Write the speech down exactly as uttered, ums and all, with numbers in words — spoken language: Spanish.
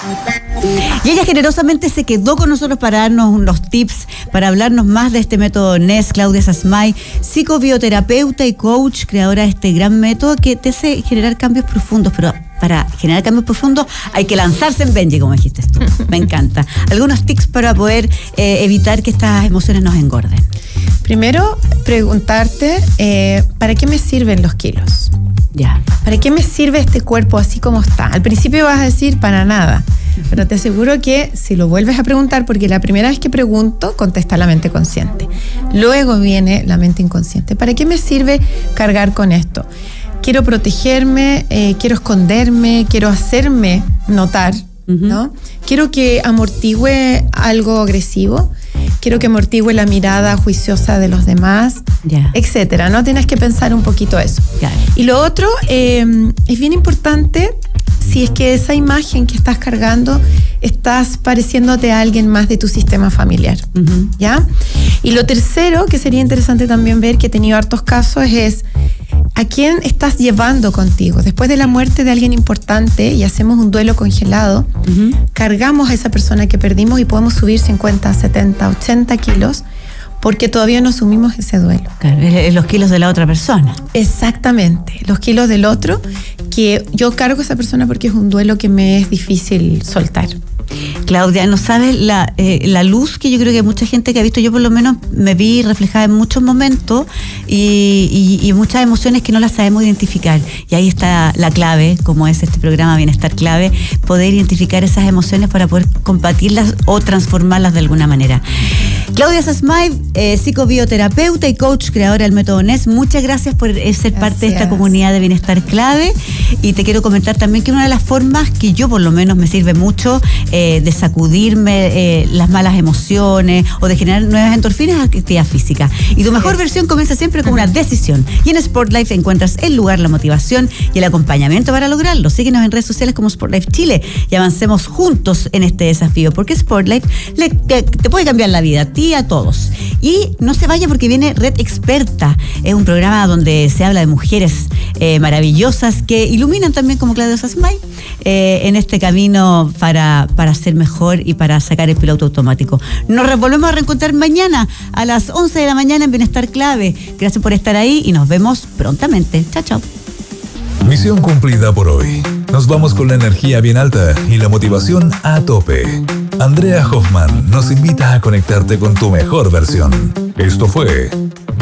Y ella generosamente se quedó con nosotros para darnos unos tips, para hablarnos más de este método N E S. Claudia Sasmay, psicobioterapeuta y coach, creadora de este gran método que te hace generar cambios profundos, pero para generar cambios profundos hay que lanzarse en Benji, como dijiste tú. Me encanta. Algunos tips para poder eh, evitar que estas emociones nos engorden. Primero, preguntarte, eh, ¿para qué me sirven los kilos? Ya. ¿Para qué me sirve este cuerpo así como está? Al principio vas a decir, para nada. Pero te aseguro que si lo vuelves a preguntar, porque la primera vez que pregunto, contesta la mente consciente. Luego viene la mente inconsciente. ¿Para qué me sirve cargar con esto? Quiero protegerme, eh, quiero esconderme, quiero hacerme notar, ¿no? Quiero que amortigüe algo agresivo, quiero que amortigüe la mirada juiciosa de los demás, yeah. etcétera, ¿no? Tienes que pensar un poquito eso. Yeah. Y lo otro, eh, es bien importante, si es que esa imagen que estás cargando, estás pareciéndote a alguien más de tu sistema familiar, uh-huh. ¿ya? Y lo tercero, que sería interesante también ver, que he tenido hartos casos, es ¿a quién estás llevando contigo? Después de la muerte de alguien importante y hacemos un duelo congelado, uh-huh. cargamos a esa persona que perdimos y podemos subir cincuenta, setenta, ochenta kilos porque todavía no asumimos ese duelo. Claro, los kilos de la otra persona. Exactamente, los kilos del otro, que yo cargo a esa persona porque es un duelo que me es difícil soltar. Claudia, no sabes la, eh, la luz que yo creo que mucha gente que ha visto, yo por lo menos me vi reflejada en muchos momentos y, y, y muchas emociones que no las sabemos identificar. Y ahí está la clave, como es este programa Bienestar Clave, poder identificar esas emociones para poder combatirlas o transformarlas de alguna manera. Claudia Sasmay, eh, psicobioterapeuta y coach, creadora del método N E S, muchas gracias por ser gracias. parte de esta comunidad de Bienestar Clave. Y te quiero comentar también que una de las formas que yo por lo menos me sirve mucho eh, de sacudirme eh, las malas emociones o de generar nuevas endorfinas es actividad física. Y tu mejor sí. versión comienza siempre con una decisión. Y en SportLife encuentras el lugar, la motivación y el acompañamiento para lograrlo. Síguenos en redes sociales como SportLife Chile y avancemos juntos en este desafío, porque SportLife le, te, te puede cambiar la vida a ti y a todos. Y no se vaya porque viene Red Experta. Es un programa donde se habla de mujeres eh, maravillosas que iluminan también como Claudia Sasmay eh, en este camino para, para ser mejor y para sacar el piloto automático. Nos volvemos a reencontrar mañana a las once de la mañana en Bienestar Clave. Gracias por estar ahí y nos vemos prontamente. Chao, chao. Misión cumplida por hoy. Nos vamos con la energía bien alta y la motivación a tope. Andrea Hoffman nos invita a conectarte con tu mejor versión. Esto fue